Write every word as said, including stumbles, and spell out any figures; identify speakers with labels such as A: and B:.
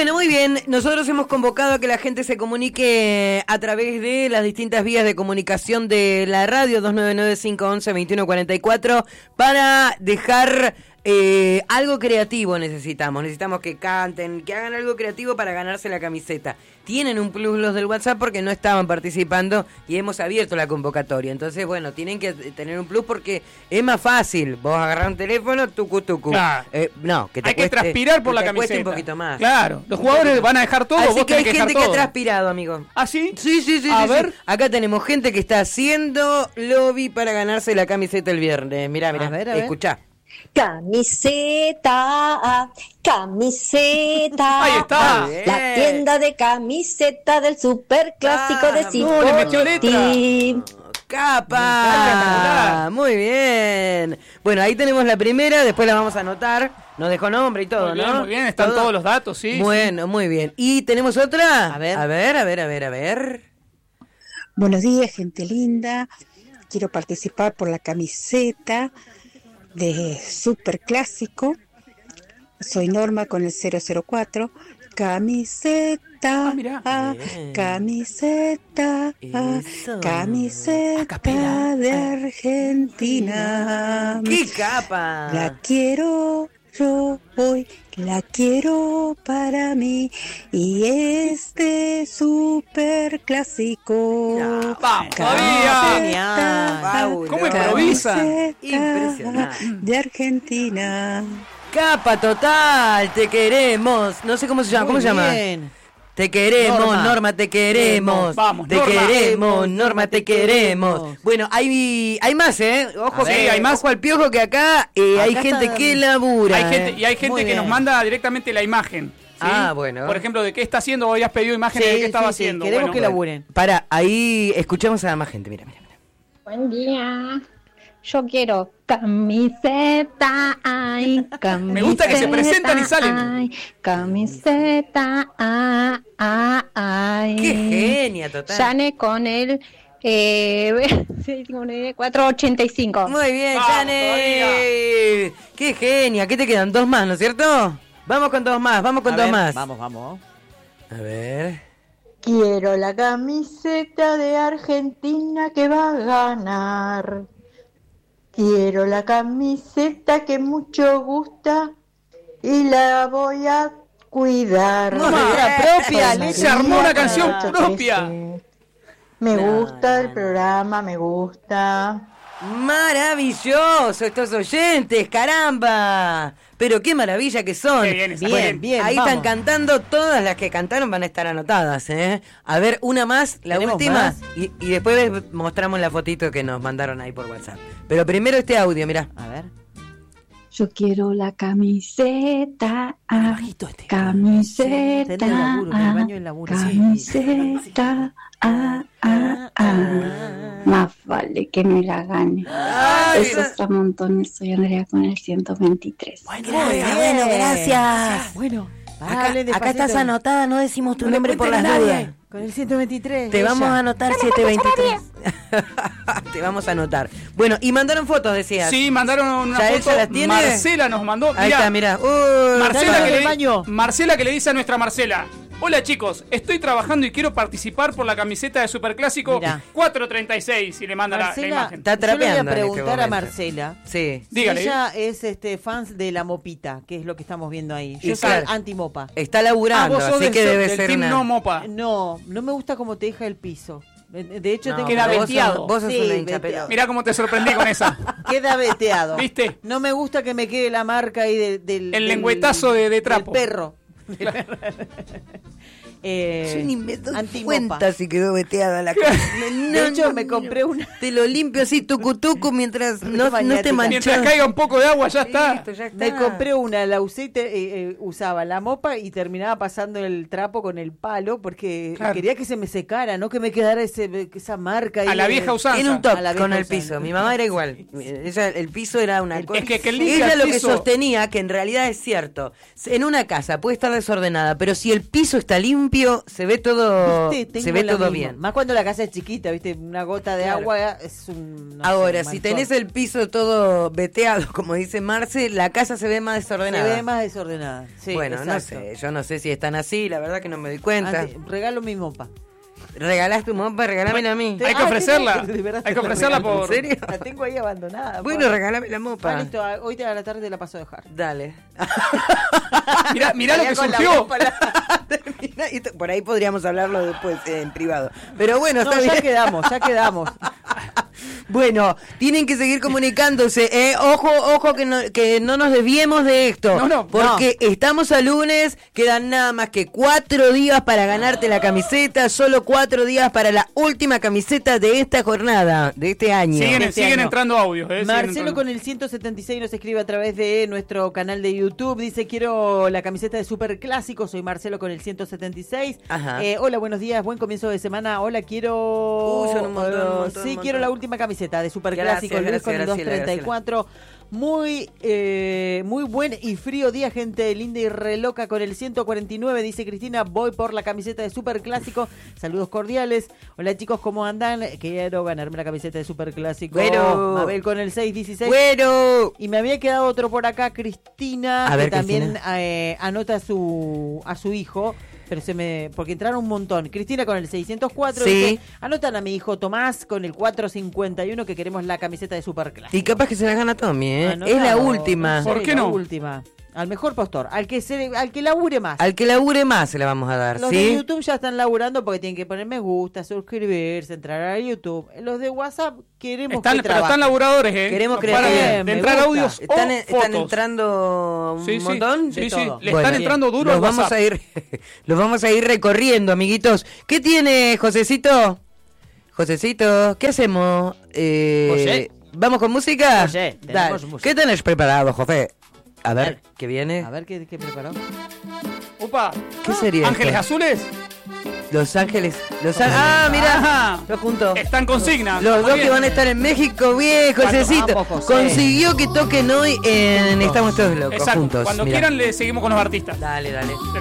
A: Bueno, muy bien. Nosotros hemos convocado a que la gente se comunique a través de las distintas vías de comunicación de la radio dos nueve nueve, cinco once, veintiuno cuarenta y cuatro para dejar eh, algo creativo. Necesitamos. Necesitamos que canten, que hagan algo creativo para ganarse la camiseta. Tienen un plus los del WhatsApp porque no estaban participando y hemos abierto la convocatoria. Entonces, bueno, tienen que tener un plus porque es más fácil. Vos agarrás un teléfono, tucu, tucu.
B: Claro.
A: Eh, no, que te
B: Hay
A: cueste,
B: que transpirar por
A: que
B: la
A: te
B: camiseta.
A: cueste un poquito más.
B: Claro, los jugadores van a dejar todo,
A: Así
B: vos
A: que hay
B: tenés que
A: gente
B: dejar
A: que
B: todo.
A: ha transpirado, amigo.
B: ¿Ah, sí?
A: Sí, sí, sí.
B: A
A: sí,
B: ver.
A: sí. Acá tenemos gente que está haciendo lobby para ganarse la camiseta el viernes. Mirá, mirá,
C: A ver, a ver.
A: escuchá.
D: Camiseta, camiseta.
B: Ahí está.
A: Muy bien.
D: La tienda de camiseta del superclásico
A: Ah,
D: de
A: no,
D: Cipolletti.
B: le metió letra.
A: ¡Capa!
B: Espectacular.
A: Muy bien. Bueno, ahí tenemos la primera, después la vamos a anotar. Nos dejó nombre y todo,
B: Muy bien,
A: ¿no?
B: muy bien, están
A: ¿Todo?
B: todos los datos, sí.
A: Bueno, muy bien. ¿Y tenemos otra?
C: A ver.
A: A ver, a ver, a ver, a ver.
E: Buenos días, gente linda. Quiero participar por la camiseta de Superclásico. Soy Norma con el cero cero cuatro. Camiseta,
B: Ah, mirá.
A: Bien.
E: camiseta,
A: Eso.
E: camiseta de Argentina.
A: ¡Qué capa!
E: La quiero yo hoy, la quiero para mí y este superclásico.
A: No,
B: vamos,
E: Camiseta,
B: todavía.
C: Genial.
A: Fabuloso.
B: ¿Cómo improvisa?
E: camiseta
A: Impresionante.
E: de Argentina.
A: Capa total, te queremos. No sé cómo se llama, ¿cómo
C: Muy
A: se llama?
C: bien.
A: Te queremos, Norma,
C: Norma.
A: te queremos.
B: Vamos,
A: te
B: Norma.
A: queremos, Norma, te queremos. Bueno, hay hay más, ¿eh? Ojo,
B: A ver,
A: que,
B: hay más.
A: ojo al piojo que acá, eh,
C: Acá
A: hay gente
C: está-
A: que labura.
B: Hay gente,
A: ¿eh?
B: y hay gente
C: Muy
B: que
C: bien.
B: nos manda directamente la imagen. ¿sí?
A: Ah, bueno.
B: Por ejemplo, de qué está haciendo, vos habías pedido imágenes de qué estaba
C: sí, sí,
B: haciendo.
C: queremos
B: Bueno,
C: que laburen.
A: Para, ahí escuchamos a más gente, mira, mira. mira.
F: Buen día. Yo quiero camiseta, ay, camiseta.
B: Me gusta que se presentan y salen.
F: Ay, camiseta, ah, ah, ay.
A: Qué genia, total.
F: Yane con el eh, cuatrocientos ochenta y cinco.
A: Muy bien,
B: Vamos,
A: Jane. Qué genia, ¿qué te quedan? Dos más, ¿no es cierto? Vamos con dos más, vamos con
C: A
A: dos
C: ver,
A: más.
C: Vamos, vamos.
A: A ver.
G: Quiero la camiseta de Argentina que va a ganar. Quiero la camiseta que mucho gusta y la voy a cuidar.
A: Muy
C: Nuestra
A: bien.
C: propia
G: Soy
C: letra.
B: Se armó una canción
G: María
B: propia.
G: trece. Me
A: No,
G: gusta el
A: no.
G: programa, me gusta.
A: Maravilloso estos oyentes, caramba. Pero qué maravilla que son.
B: Qué bien, está
C: Bien,
B: bien.
C: bien.
A: Ahí
C: vamos.
A: están cantando, todas las que cantaron van a estar anotadas, ¿eh? A ver, una más, la
C: ¿Tenemos
A: última.
C: más?
A: Y, y después mostramos la fotito que nos mandaron ahí por WhatsApp. Pero primero este audio, mirá.
C: A ver.
H: Yo quiero la camiseta, ah,
A: Bajito este.
H: camiseta,
C: En el laburo, en el
H: ah,
C: baño del laburo.
H: camiseta, ah, ah, ah. Más vale que me la gane.
A: Ay,
H: Besos a montones, soy Andrea con el ciento veintitrés.
A: Bueno,
C: Muy
A: bueno,
C: bien.
A: gracias.
C: Bueno,
A: Acá,
C: hable
A: acá
C: despacito.
A: estás anotada, no decimos tu
C: No le
A: nombre por las
C: cuentes a
A: dudas.
C: nadie. Con el ciento veintitrés.
A: Te
C: ella.
A: vamos a anotar siete veintitrés. Te vamos a anotar. Bueno, y mandaron fotos, decías.
B: Sí, mandaron una
A: ¿Ya
B: foto.
A: ella las tiene?
B: Marcela nos mandó.
A: Ahí
B: Mirá,
A: está, mirá. Uy,
B: Marcela
C: Dale,
B: que,
C: del
B: le,
C: baño.
B: Marcela que le dice a nuestra Marcela: hola chicos, estoy trabajando y quiero participar por la camiseta de Superclásico
C: Mirá.
B: cuatrocientos treinta y seis. Y le manda la, la
C: Marcela,
B: imagen.
A: Está
C: yo le voy
A: trapeando
C: a
A: en este
C: preguntar a
A: momento.
C: Marcela.
A: Sí.
C: Si
B: Dígale.
C: ella es este fans de la mopita, que es lo que estamos viendo ahí. Yo
A: Y
C: soy
A: claro.
C: anti-mopa.
A: Está
B: Ah,
A: laburando,
B: vos sos
A: así
B: del,
A: que debe
B: del
A: ser
B: team
A: una...
B: no mopa.
C: No, no me gusta cómo te deja el piso. De hecho,
A: No,
C: tengo
B: Queda
A: pero vos sos-
B: veteado.
A: Vos sos
C: Sí,
A: una hincha
C: veteado.
A: pelota.
B: Mirá cómo te sorprendí con esa.
C: Queda veteado.
B: ¿Viste?
C: No me gusta que me quede la marca ahí de- del...
B: El
C: del-
B: lengüetazo de- de trapo.
C: Del perro. eh,
A: Yo ni me doy
C: antimopa.
A: cuenta si quedó veteada la cara.
C: De hecho, me compré una...
A: Te lo limpio así, tucu tucu, mientras no, no te
C: maniática.
A: manchas.
B: Mientras caiga un poco de agua, ya está.
A: Listo, ya está.
C: Me compré una, la usé y te- eh, eh, usaba la mopa y terminaba pasando el trapo con el palo porque
B: Claro.
C: quería que se me secara, no que me quedara ese, esa marca ahí
B: A la
C: de-
B: vieja usanza.
A: Tiene un top
C: A la vieja
A: con el
C: usanza.
A: piso. Mi mamá era igual. Ella, el piso era una cosa.
B: Es que- que limpia
A: Ella
B: el
A: lo que
B: piso.
A: sostenía, que en realidad es cierto. En una casa puede estar desordenada, pero si el piso está limpio, se ve todo,
C: Viste,
A: se ve
C: tengo la
A: todo
C: misma.
A: bien.
C: Más cuando la casa es chiquita, ¿viste? Una gota de
A: Claro.
C: agua es un... no
A: Ahora,
C: sé,
A: si
C: un
A: tenés
C: montón.
A: el piso todo veteado, como dice Marce, la casa se ve más desordenada.
C: Se ve más desordenada. Sí,
A: bueno,
C: exacto.
A: no sé, yo no sé si están así, la verdad que no me doy cuenta.
C: Antes, regalo mi mopa.
A: ¿Regalás tu mopa? Regalámela a mí.
B: Hay que
C: Ah,
B: ofrecerla.
C: de verdad
B: Hay
C: te
B: que ofrecerla
C: regalo.
B: por...
A: ¿En serio?
C: La tengo ahí abandonada.
A: Bueno,
C: por-
A: regálame la mopa.
C: Ah, listo, ah, hoy a la tarde la paso a dejar.
A: Dale.
B: Mirá, mirá lo que
C: Con la
B: surgió.
C: mopa, la-
A: Termina y t- por ahí podríamos hablarlo después eh, en privado. Pero bueno,
C: No,
A: está
C: ya
A: bien.
C: quedamos, ya quedamos.
A: Bueno, tienen que seguir comunicándose. Eh. Ojo, ojo, que no, que no nos desviemos de esto.
B: No, no,
A: porque estamos a lunes, quedan nada más que cuatro días para ganarte la camiseta, solo cuatro días para la última camiseta de esta jornada, de este año.
B: Siguen,
C: Este
B: siguen
C: año.
B: entrando audios. Eh, siguen
C: Marcelo
B: entrando.
C: con el ciento setenta y seis nos escribe a través de nuestro canal de YouTube. Dice, quiero la camiseta de Super Clásico. Soy Marcelo con el ciento setenta y seis.
A: Ajá.
C: Eh, hola, buenos días. Buen comienzo de semana. Hola, quiero...
A: Uy, son un montón, un
C: Eh,
A: montón,
C: sí,
A: un
C: quiero
A: montón.
C: la última camiseta de Super
A: Gracias,
C: Clásico. Luis
A: gracias,
C: con el
A: Graciela,
C: doscientos treinta y cuatro. Muy, eh, muy buen y frío día, gente linda y re loca con el ciento cuarenta y nueve. Dice Cristina, voy por la camiseta de Super Clásico. Saludos cordiales. Hola chicos, ¿cómo andan? Quiero ganarme la camiseta de Super Clásico.
A: Bueno.
C: Mabel con el seiscientos dieciséis.
A: Bueno.
C: Y me había quedado otro por acá, Cristina,
A: A
C: que
A: ver,
C: también
A: Cristina.
C: eh, anota a su, a su hijo. Pero se me. Porque entraron un montón. Cristina con el seiscientos cuatro.
A: Sí.
C: Dice, anotan a mi hijo Tomás con el cuatrocientos cincuenta y uno que queremos la camiseta de Super Clásico.
A: Y capaz que se la gana Tommy, ¿eh?
C: Anotado.
A: Es la última.
C: sé,
B: ¿Por qué
C: la
B: no?
C: última. Al mejor postor. Al que se, al que labure más.
A: Al que labure más se la vamos a dar,
C: Los de
A: ¿sí?
C: YouTube ya están laburando porque tienen que poner me gusta, suscribirse, entrar a YouTube. Los de WhatsApp queremos
B: Están,
C: que
B: pero
C: trabajen.
B: están laburadores, ¿eh.
A: Queremos
B: No
A: crecer.
B: paran de-
C: Bien,
B: de
C: me
B: entrar
C: gusta.
B: audios
A: ¿Están,
B: o
A: están
B: fotos.
A: entrando un
B: Sí, sí.
A: montón?
B: Sí,
C: De
B: sí.
C: todo.
B: Le
A: Bueno,
B: están entrando duro
A: los
B: al
A: vamos
B: WhatsApp.
A: a ir los vamos a ir recorriendo, amiguitos. ¿Qué tiene Josecito? Josecito, ¿qué hacemos? Eh,
C: José.
A: ¿Vamos con música?
C: José, tenemos
A: Dale.
C: música.
A: ¿Qué tenés preparado, José? A ver,
C: ver.
A: ¿qué viene?
C: A ver qué, qué preparó.
B: Opa.
A: ¿Qué sería
B: ¿Ángeles
A: esto?
B: azules?
A: Los Ángeles. Los Ángeles. Ah, mira.
B: Ajá.
A: Los juntos.
B: Están consigna.
A: Los
B: Muy
A: dos
B: bien.
A: que van a estar en México, bien, Josecito.
C: vamos, José.
A: Consiguió que toquen hoy en Estamos Todos Locos,
B: Exacto.
A: juntos.
B: Cuando
A: mirá.
B: quieran le seguimos con los artistas.
A: Dale, dale.